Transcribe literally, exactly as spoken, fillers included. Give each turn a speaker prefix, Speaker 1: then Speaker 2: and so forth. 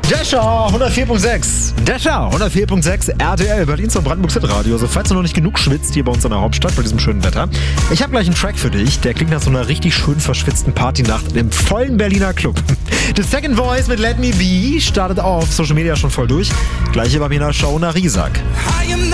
Speaker 1: Dächer hundertvier Komma sechs. Dächer hundertvier Komma sechs R T L, Berlins und Brandenburgs Hitradio. Also falls du noch nicht genug schwitzt hier bei uns in der Hauptstadt bei diesem schönen Wetter. Ich habe gleich einen Track für dich, der klingt nach so einer richtig schön verschwitzten Partynacht im vollen Berliner Club. The Second Voice mit Let Me Be startet auf Social Media schon voll durch. Gleich hier bei mir in der Show nach Riesak.